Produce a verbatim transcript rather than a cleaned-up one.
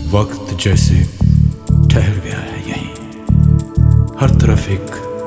वक्त जैसे ठहर गया है यहीं, हर तरफ एक